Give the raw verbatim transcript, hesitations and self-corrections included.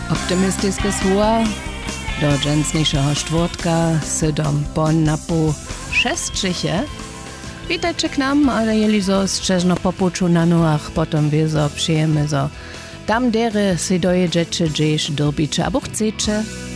Optimistiske słowa do dżęsniejszego czwartka, sydom po napu szestczyche. Witajcie k nam, ale jeli zo strzeżno popuczu na noach, potem wiezo przyjemy zo tam dery si dojedziecie, gdzieś dorbicie, albo chcecie.